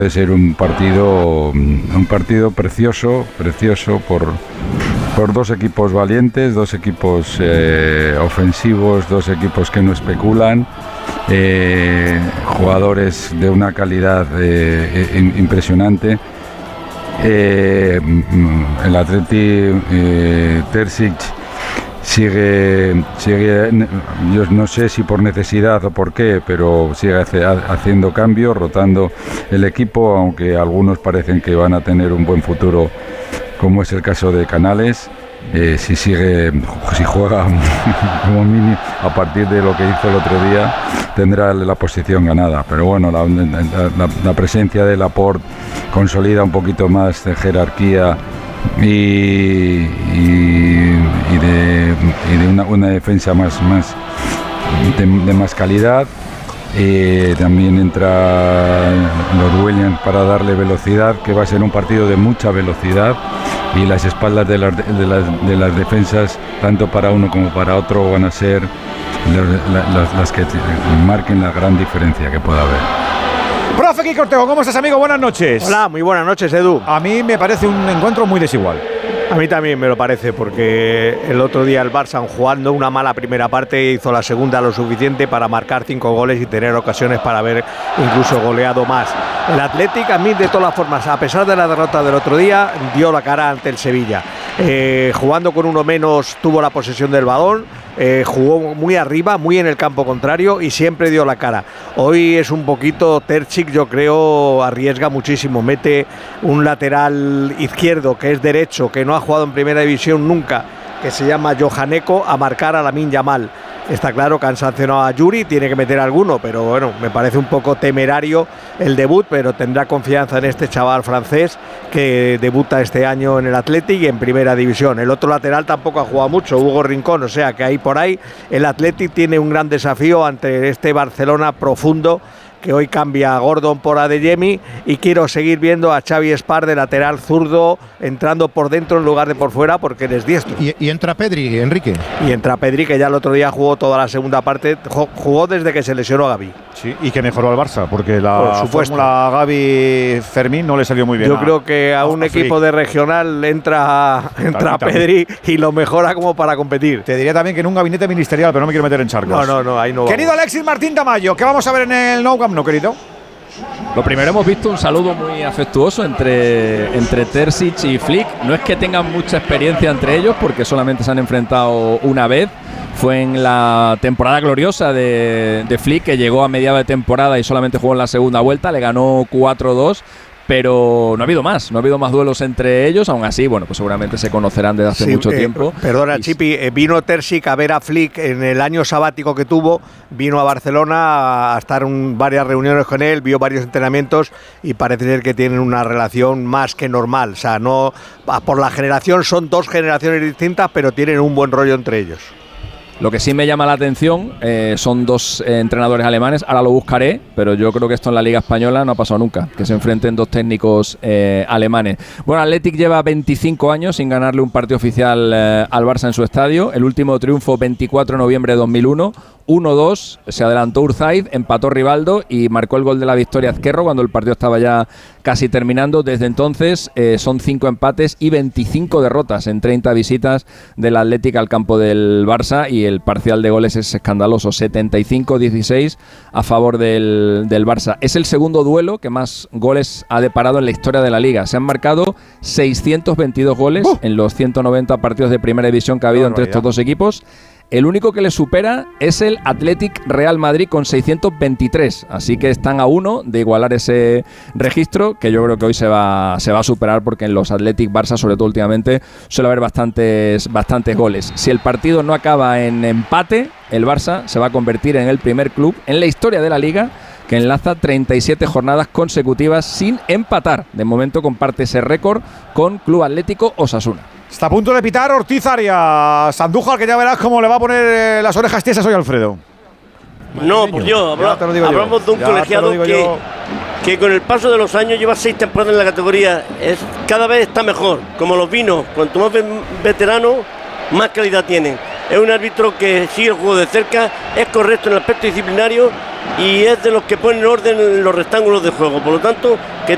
Puede ser un partido precioso por dos equipos valientes, dos equipos ofensivos, dos equipos que no especulan, jugadores de una calidad impresionante. El Atleti Terzic sigue, yo no sé si por necesidad o por qué, pero sigue haciendo cambios, rotando el equipo, aunque algunos parecen que van a tener un buen futuro, como es el caso de Canales. Si juega como mínimo a partir de lo que hizo el otro día, tendrá la posición ganada. Pero bueno, la presencia de Laporte consolida un poquito más de jerarquía y de una defensa de más calidad. También entra los Williams para darle velocidad, que va a ser un partido de mucha velocidad, y las espaldas de las defensas, tanto para uno como para otro, van a ser las que marquen la gran diferencia que pueda haber. Profe Quique Ortego, ¿cómo estás, amigo? Buenas noches. Hola, muy buenas noches, Edu. A mí me parece un encuentro muy desigual. A mí también me lo parece, porque el otro día el Barça, jugando una mala primera parte, hizo la segunda lo suficiente para marcar 5 goles y tener ocasiones para haber incluso goleado más. El Athletic, a mí, de todas las formas, a pesar de la derrota del otro día, dio la cara ante el Sevilla. Jugando con uno menos, tuvo la posesión del balón, jugó muy arriba, muy en el campo contrario, y siempre dio la cara. Hoy es un poquito Terzic, yo creo, arriesga muchísimo, mete un lateral izquierdo que es derecho, que no ha jugado en primera división nunca, que se llama Johaneko, a marcar a Lamine Yamal. Está claro que han sancionado a Yuri, tiene que meter alguno, pero bueno, me parece un poco temerario el debut, pero tendrá confianza en este chaval francés que debuta este año en el Athletic y en primera división. El otro lateral tampoco ha jugado mucho, Hugo Rincón, o sea que ahí por ahí el Athletic tiene un gran desafío ante este Barcelona profundo, que hoy cambia a Gordon por Adeyemi, y quiero seguir viendo a Xavi Espar de lateral zurdo entrando por dentro en lugar de por fuera, porque él es diestro. Y entra Pedri, Enrique. Y entra Pedri, que ya el otro día jugó toda la segunda parte, jugó desde que se lesionó a Gavi. Sí, y que mejoró al Barça, porque la fórmula Gavi-Fermín no le salió muy bien. Yo creo que a un equipo de regional entra Pedri y lo mejora como para competir. Te diría también que en un gabinete ministerial, pero no me quiero meter en charcos. No, ahí no. Querido Alexis Martín Tamayo, ¿qué vamos a ver en el Nou Camp Nou, querido? Lo primero, hemos visto un saludo muy afectuoso entre Terzic y Flick. No es que tengan mucha experiencia entre ellos, porque solamente se han enfrentado una vez. Fue en la temporada gloriosa de Flick, que llegó a mediados de temporada y solamente jugó en la segunda vuelta. Le ganó 4-2. Pero no ha habido más duelos entre ellos. Aún así, bueno, pues seguramente se conocerán desde hace mucho tiempo. Perdona, Chipi, vino Terzic a ver a Flick en el año sabático que tuvo, vino a Barcelona a estar en varias reuniones con él, vio varios entrenamientos y parece ser que tienen una relación más que normal. O sea, no por la generación, son dos generaciones distintas, pero tienen un buen rollo entre ellos. Lo que sí me llama la atención son dos entrenadores alemanes. Ahora lo buscaré, pero yo creo que esto en la Liga Española no ha pasado nunca, que se enfrenten dos técnicos alemanes. Bueno, Athletic lleva 25 años sin ganarle un partido oficial al Barça en su estadio. El último triunfo, 24 de noviembre de 2001. 1-2, se adelantó Urzaiz, empató Rivaldo y marcó el gol de la victoria Azquerro cuando el partido estaba ya casi terminando. Desde entonces son 5 empates y 25 derrotas en 30 visitas del Athletic al campo del Barça, y el parcial de goles es escandaloso, 75-16 a favor del Barça. Es el segundo duelo que más goles ha deparado en la historia de la Liga. Se han marcado 622 goles en los 190 partidos de primera división que ha habido entre estos dos equipos. El único que le supera es el Athletic Real Madrid con 623, así que están a uno de igualar ese registro, que yo creo que hoy se va a superar, porque en los Athletic Barça, sobre todo últimamente, suele haber bastantes goles. Si el partido no acaba en empate, el Barça se va a convertir en el primer club en la historia de la Liga que enlaza 37 jornadas consecutivas sin empatar. De momento comparte ese récord con Club Atlético Osasuna. Está a punto de pitar Ortiz Arias. Andújar, que ya verás cómo le va a poner las orejas tiesas hoy Alfredo. No, pues hablamos de un colegiado que con el paso de los años lleva 6 temporadas en la categoría. Cada vez está mejor, como los vinos. Cuanto más veterano, más calidad tienen. Es un árbitro que sigue el juego de cerca, es correcto en el aspecto disciplinario y es de los que ponen orden en los rectángulos de juego. Por lo tanto, que